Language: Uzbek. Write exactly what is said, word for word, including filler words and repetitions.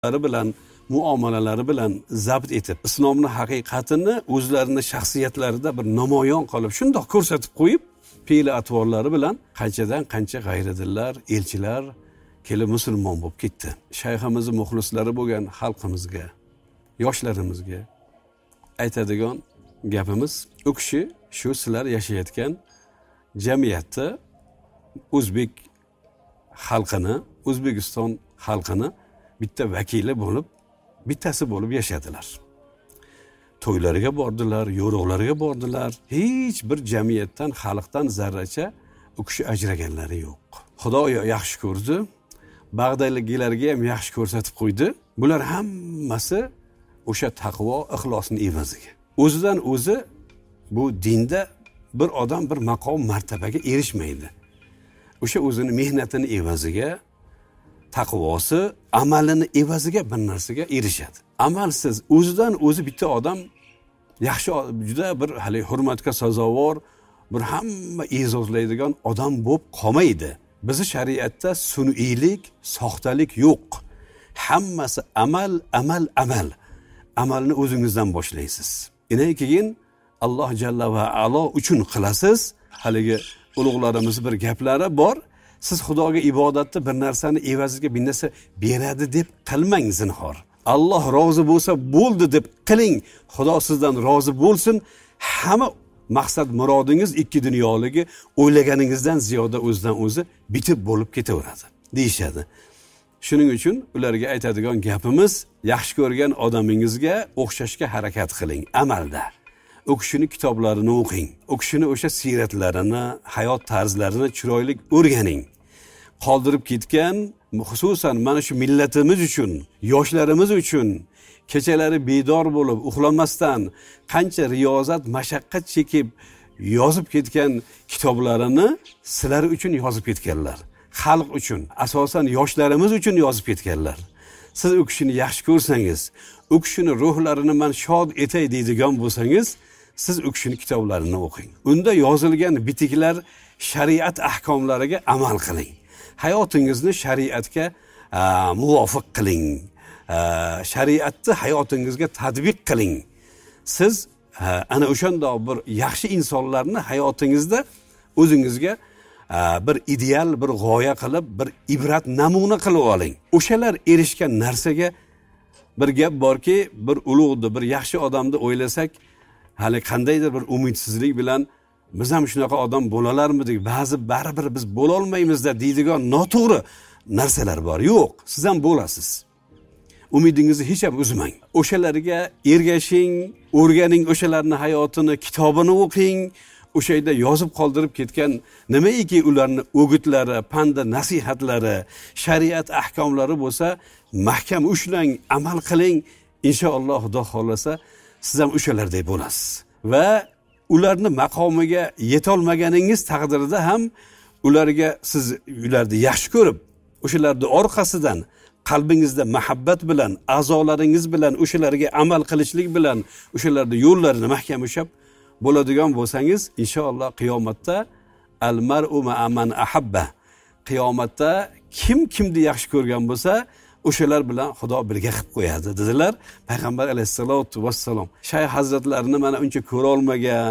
bilan muomalalari bilan zabt etib islomni haqiqatini o'zlarini shaxsiyatlarida bir namoyon qilib shundoq ko'rsatib qo'yib fe'l atvorlari bilan qanchadan qancha g'ayridinlar elchilar kelib musulmon bo'lib ketdi. Shayximizni muxlislari bo'lgan xalqimizga, yoshlarimizga aytadigan gapimiz, u kishi shu sizlar yashayotgan jamiyatda o'zbek xalqini, O'zbekiston xalqini bitta vakili bo'lib, bittasi bo'lib yashadilar. To'ylariga bordilar, yo'roqlariga bordilar. Hech bir jamiyatdan, xalqdan zarracha u kishi ajraganlari yo'q. Xudo yaxshi ko'rdi, bag'dayliklarga ham yaxshi ko'rsatib qo'ydi. Bular hammasi o'sha taqvo, ixlosning evaziga. O'zidan o'zi bu dinda bir odam bir maqom martabaga erishmaydi. O'sha o'zini mehnatini evaziga, taqvosi, amalini evaziga bir narsaga erishadi. Amalsiz o'zidan o'zi bitta odam yaxshi, juda bir hali hurmatga sazovor, bir hamma e'zozlaydigan odam bo'lib qolmaydi. Bizi shariatda sun'iylik, soxtalik yo'q. Hammasi amal, amal, amal. Amalni o'zingizdan boshlaysiz. Undan keyin Alloh jalla va alo uchun qilasiz. Haligi ulug'larimiz bir gaplari bor. Siz Xudoga ibodatda bir narsani evaziga bir narsa beradi deb qilmang zinhor. Alloh rozi bo'lsa bo'ldi deb qiling. Xudo sizdan rozi bo'lsin. Hamma maqsad murodingiz ikki dunyoligi o'ylaganingizdan ziyoda o'zidan o'zi bitib bo'lib ketaveradi deyshadi. Shuning uchun ularga aytadigan gapimiz, yaxshi ko'rgan odamingizga o'xshashga harakat qiling amalda. O kishini kitoblarini o'qing. O kishini o'sha siyratlarini, hayot tarzlarini chiroyli o'rganing. Qoldirib ketgan, xususan mana shu millatimiz uchun, yoshlarimiz uchun kechalari bedor bo'lib, uxlamasdan qancha riyozat, mashaqqat chekib yozib ketgan kitoblarini sizlar uchun yozib ketganlar. Xalq uchun, asosan yoshlarimiz uchun yozib ketganlar. Siz o kishini yaxshi ko'rsangiz, o kishini ruhlarini men shod etay deydigan bo'lsangiz, siz o kishini kitoblarini o'qing. Unda yozilgan bitiklar shariat ahkomlariga amal qiling. Hayotingizni shariatga muvofiq qiling. Shariatni hayotingizga tatbiq qiling. Siz ana o'shandoq bir yaxshi insonlarni hayotingizda o'zingizga bir ideal, bir g'oya qilib, bir ibrat namuna qilib oling. O'shalar erishgan narsaga bir gap borki, bir ulug'ni, bir yaxshi odamni o'ylasak, hali qandaydir bir umidsizlik bilan biz ham shunaqa odam bo'lalarmidik, ba'zi baribir biz bo'la olmaymizda deydigan noto'g'ri narsalar bor. Yo'q, siz ham bo'lasiz. Umidingizni hech ham uzmang. O'shalarga ergashing, o'rganing, o'shalarning hayotini, kitobini o'qing. O'sha yerda yozib qoldirib ketgan nimaiki ularning o'gitlari, panda nasihatlari, shariat ahkomlari bo'lsa, mahkam ushlang, amal qiling. Inshaalloh Xudo xolasa siz ham o'shalardek bo'lasiz. Va ularni maqomiga yetolmaganingiz taqdirida ham ularga siz ularni yaxshi ko'rib, o'shalarning orqasidan qalbingizda muhabbat bilan, a'zolaringiz bilan o'shalarga amal qilishlik bilan o'shalarning yo'llarini mahkam ushlab bo'ladigan bo'lsangiz, inshaalloh qiyomatda al-mar'u ma'a man ahabba. Qiyomatda kim kimni yaxshi ko'rgan bo'lsa, o'shalar bilan Xudo birga qilib qo'yadi dedilar payg'ambar alayhisolatu vassalom. Shayx hazratlarini mana uncha ko'ra olmagan